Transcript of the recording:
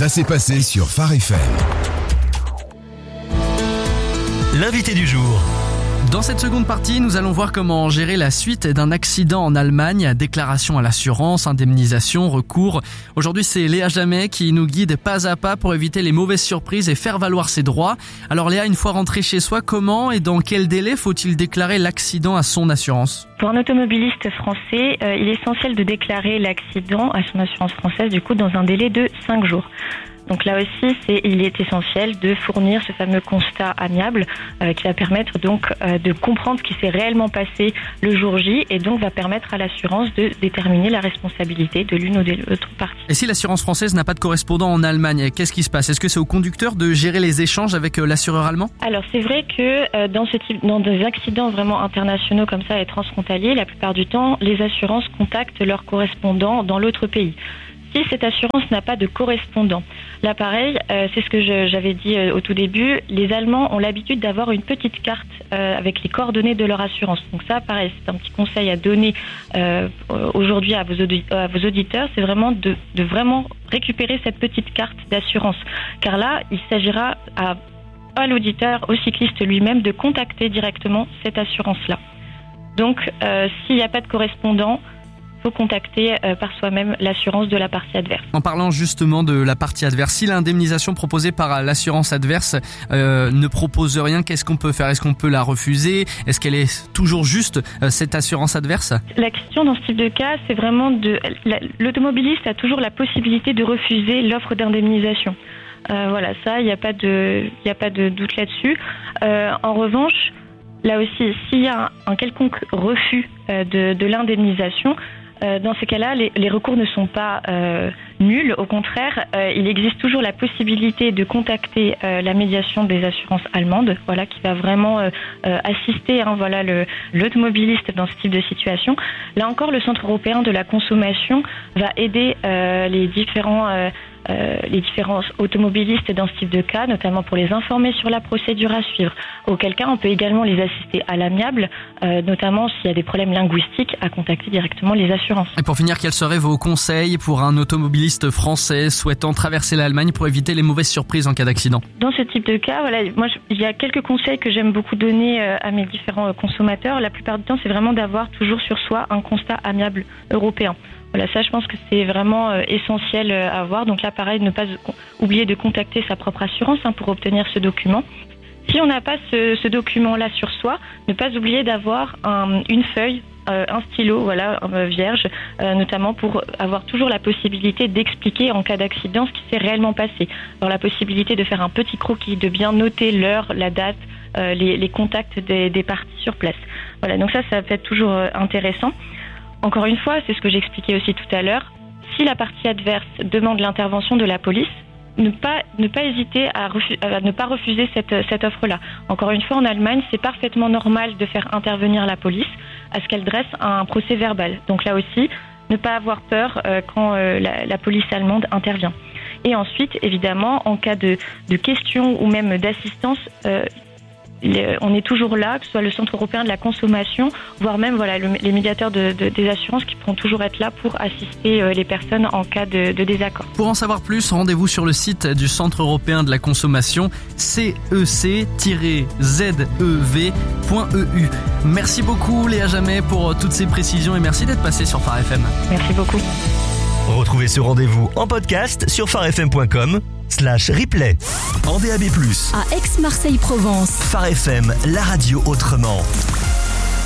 Ça s'est passé sur Phare FM. L'invité du jour. Dans cette seconde partie, nous allons voir comment gérer la suite d'un accident en Allemagne. Déclaration à l'assurance, indemnisation, recours. Aujourd'hui, c'est Léa Jamet qui nous guide pas à pas pour éviter les mauvaises surprises et faire valoir ses droits. Alors Léa, une fois rentré chez soi, comment et dans quel délai faut-il déclarer l'accident à son assurance ? Pour un automobiliste français, il est essentiel de déclarer l'accident à son assurance française dans un délai de 5 jours. Donc là aussi, il est essentiel de fournir ce fameux constat amiable qui va permettre de comprendre ce qui s'est réellement passé le jour J et donc va permettre à l'assurance de déterminer la responsabilité de l'une ou de l'autre partie. Et si l'assurance française n'a pas de correspondant en Allemagne, qu'est-ce qui se passe ? Est-ce que c'est au conducteur de gérer les échanges avec l'assureur allemand ? Alors c'est vrai que dans des accidents vraiment internationaux comme ça et transfrontaliers, la plupart du temps, les assurances contactent leurs correspondants dans l'autre pays. Si cette assurance n'a pas de correspondant, là pareil, c'est ce que j'avais dit au tout début, les Allemands ont l'habitude d'avoir une petite carte avec les coordonnées de leur assurance. Donc ça, pareil, c'est un petit conseil à donner aujourd'hui à vos auditeurs, c'est vraiment de vraiment récupérer cette petite carte d'assurance. Car là, il s'agira à l'auditeur, au cycliste lui-même, de contacter directement cette assurance-là. Donc, s'il n'y a pas de correspondant, faut contacter par soi-même l'assurance de la partie adverse. En parlant justement de la partie adverse, si l'indemnisation proposée par l'assurance adverse ne propose rien, qu'est-ce qu'on peut faire ? Est-ce qu'on peut la refuser ? Est-ce qu'elle est toujours juste, cette assurance adverse ? La question dans ce type de cas, c'est vraiment l'automobiliste a toujours la possibilité de refuser l'offre d'indemnisation. Voilà, ça, il n'y a pas de doute là-dessus. En revanche, là aussi, s'il y a un quelconque refus de l'indemnisation, dans ces cas-là, les recours ne sont pas nuls. Au contraire, il existe toujours la possibilité de contacter la médiation des assurances allemandes, qui va vraiment assister l'automobiliste dans ce type de situation. Là encore, le Centre européen de la consommation va aider les différents automobilistes dans ce type de cas, notamment pour les informer sur la procédure à suivre. Auquel cas, on peut également les assister à l'amiable, notamment s'il y a des problèmes linguistiques, à contacter directement les assurances. Et pour finir, quels seraient vos conseils pour un automobiliste français souhaitant traverser l'Allemagne pour éviter les mauvaises surprises en cas d'accident ? Dans ce type de cas, il y a quelques conseils que j'aime beaucoup donner à mes différents consommateurs. La plupart du temps, c'est vraiment d'avoir toujours sur soi un constat amiable européen. Ça, je pense que c'est vraiment essentiel à avoir. Donc là, pareil, ne pas oublier de contacter sa propre assurance pour obtenir ce document. Si on n'a pas ce document-là sur soi, ne pas oublier d'avoir une feuille, un stylo, vierge, notamment pour avoir toujours la possibilité d'expliquer en cas d'accident ce qui s'est réellement passé. Alors la possibilité de faire un petit croquis, de bien noter l'heure, la date, les contacts des parties sur place. Donc ça peut être toujours intéressant. Encore une fois, c'est ce que j'expliquais aussi tout à l'heure, si la partie adverse demande l'intervention de la police, ne pas hésiter à ne pas refuser cette offre-là. Encore une fois, en Allemagne, c'est parfaitement normal de faire intervenir la police à ce qu'elle dresse un procès verbal. Donc là aussi, ne pas avoir peur quand la police allemande intervient. Et ensuite, évidemment, en cas de questions ou même d'assistance, on est toujours là, que ce soit le Centre européen de la consommation, voire même les médiateurs des assurances qui pourront toujours être là pour assister les personnes en cas de désaccord. Pour en savoir plus, rendez-vous sur le site du Centre européen de la consommation, cec-zev.eu. Merci beaucoup Léa Jamet pour toutes ces précisions et merci d'être passée sur Phare FM. Merci beaucoup. Retrouvez ce rendez-vous en podcast sur pharefm.com/replay. En DAB+. À Aix-Marseille-Provence. Phare FM, la radio autrement.